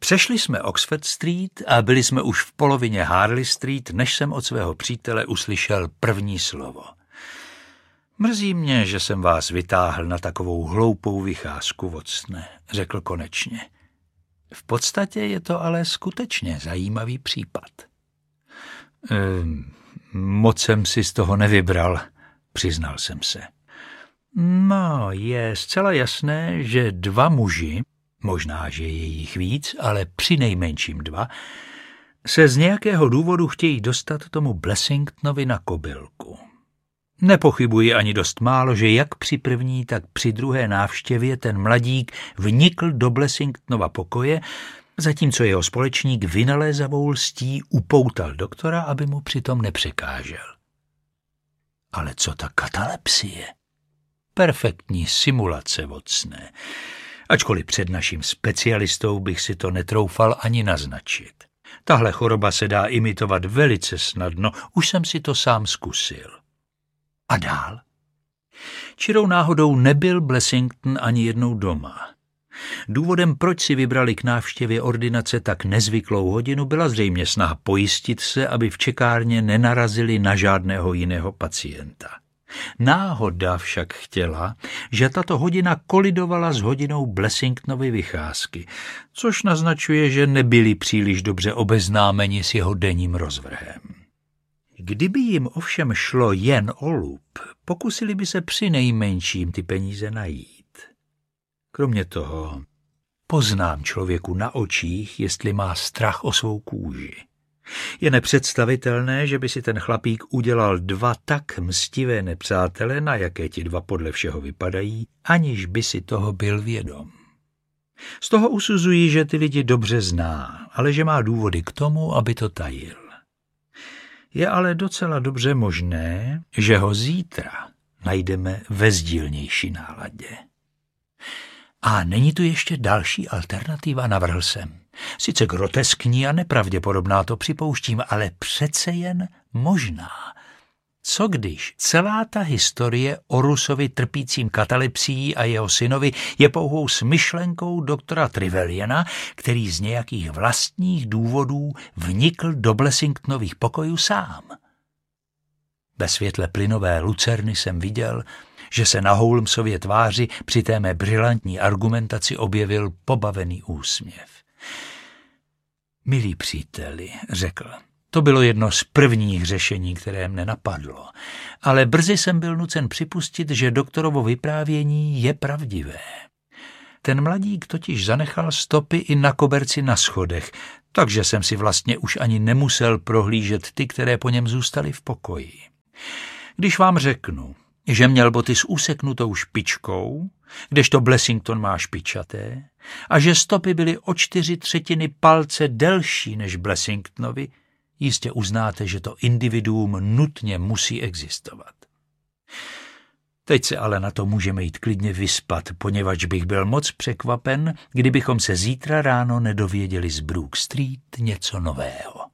Přešli jsme Oxford Street a byli jsme už v polovině Harley Street, než jsem od svého přítele uslyšel první slovo. Mrzí mě, že jsem vás vytáhl na takovou hloupou vycházku, Watsone, řekl konečně. V podstatě je to ale skutečně zajímavý případ. Moc jsem si z toho nevybral, přiznal jsem se. No, je zcela jasné, že dva muži, možná, že je jich víc, ale přinejmenším dva, se z nějakého důvodu chtějí dostat tomu Blessingtonovi na kobylku. Nepochybuji ani dost málo, že jak při první, tak při druhé návštěvě ten mladík vnikl do Blessingtonova pokoje, zatímco jeho společník vynalézavou lstí upoutal doktora, aby mu přitom nepřekážel. Ale co ta katalepsie? Perfektní simulace, Watsone. Ačkoliv před naším specialistou bych si to netroufal ani naznačit. Tahle choroba se dá imitovat velice snadno, už jsem si to sám zkusil. A dál? Čirou náhodou nebyl Blessington ani jednou doma. Důvodem, proč si vybrali k návštěvě ordinace tak nezvyklou hodinu, byla zřejmě snaha pojistit se, aby v čekárně nenarazili na žádného jiného pacienta. Náhoda však chtěla, že tato hodina kolidovala s hodinou Blessingtonovy vycházky, což naznačuje, že nebyli příliš dobře obeznámeni s jeho denním rozvrhem. Kdyby jim ovšem šlo jen o lup, pokusili by se přinejmenším ty peníze najít. Kromě toho, poznám člověku na očích, jestli má strach o svou kůži. Je nepředstavitelné, že by si ten chlapík udělal dva tak mstivé nepřátele, na jaké ti dva podle všeho vypadají, aniž by si toho byl vědom. Z toho usuzují, že ty lidi dobře zná, ale že má důvody k tomu, aby to tajil. Je ale docela dobře možné, že ho zítra najdeme ve sdílnější náladě. A není tu ještě další alternativa, navrhl jsem. Sice groteskní a nepravděpodobná, to připouštím, ale přece jen možná. Co když celá ta historie o Rusovi trpícím katalepsií a jeho synovi je pouhou smyšlenkou doktora Trevelyana, který z nějakých vlastních důvodů vnikl do Blessingtonových pokojů sám? Ve světle plynové lucerny jsem viděl, že se na Holmesově tváři při té mé brilantní argumentaci objevil pobavený úsměv. Milí příteli, řekl, to bylo jedno z prvních řešení, které mne napadlo, ale brzy jsem byl nucen připustit, že doktorovo vyprávění je pravdivé. Ten mladík totiž zanechal stopy i na koberci na schodech, takže jsem si vlastně už ani nemusel prohlížet ty, které po něm zůstaly v pokoji. Když vám řeknu, že měl boty s úseknutou špičkou, kdežto Blessington má špičaté, a že stopy byly o 4/3 palce delší než Blessingtonovi, jistě uznáte, že to individuum nutně musí existovat. Teď se ale na to můžeme jít klidně vyspat, poněvadž bych byl moc překvapen, kdybychom se zítra ráno nedověděli z Brook Street něco nového.